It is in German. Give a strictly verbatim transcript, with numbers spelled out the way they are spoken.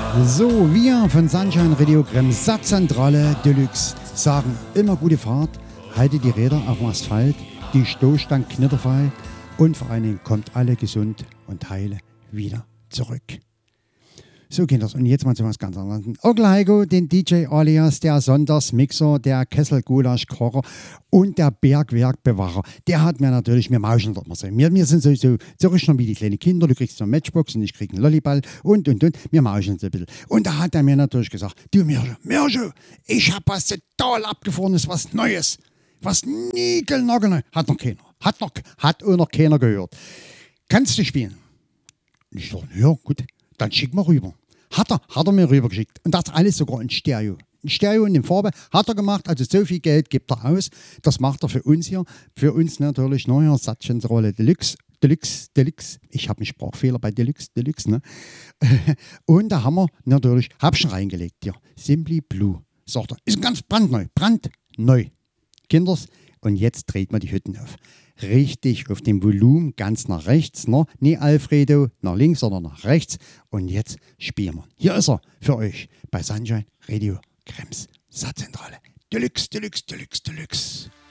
So, wir von Sunshine Radio Krems Satzzentrale Deluxe sagen immer gute Fahrt, haltet die Räder auf dem Asphalt, die Stoßstangen knitterfrei und vor allen Dingen kommt alle gesund und heile wieder zurück. So, Kinders, und jetzt mal zu was ganz anderem. Onkel Heiko, den D J alias der Sonntagsmixer, der Kessel-Gulasch-Kocher und der Bergwerkbewahrer, der hat mir natürlich, wir mauschen dort mal so. Wir, wir sind sowieso so richtig wie die kleinen Kinder, du kriegst so eine Matchbox und ich krieg einen Lolliball und, und, und, wir mauschen so ein bisschen. Und da hat er mir natürlich gesagt, du Mirsche, Mirsche, ich hab was total abgefahrenes, was Neues, was niegelnagelneu, hat noch keiner, hat noch, hat auch noch keiner gehört. Kannst du spielen? Ich sag, ja, gut. Dann schick mal rüber. Hat er, hat er mir rübergeschickt. Und das alles sogar in Stereo. In Stereo in der Farbe hat er gemacht. Also so viel Geld gibt er aus. Das macht er für uns hier. Für uns natürlich neuer Satzzentrale Deluxe. Deluxe, Deluxe. Ich habe einen Sprachfehler bei Deluxe, Deluxe, ne? Und da haben wir natürlich, hab schon reingelegt hier. Simply Blue, sagt er. Ist ganz brandneu. Brandneu. Kinders, und jetzt dreht man die Hütten auf. Richtig auf dem Volumen, ganz nach rechts, ne? Nie Alfredo nach links, sondern nach rechts. Und jetzt spielen wir. Hier ist er für euch bei Sunshine Radio Krems Satzzentrale. Deluxe, Deluxe, Deluxe, Deluxe.